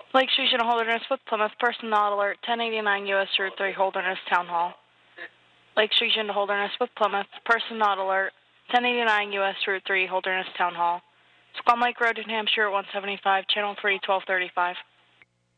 Lake Street General Holderness with Plymouth. Person not alert. 1089 U.S. Route 3 Holderness Town Hall. Lake Street General Holderness with Plymouth. Person not alert. 1089 U.S. Route 3 Holderness Town Hall. Squam Lake Road, New Hampshire at 175. Channel 3, 1235.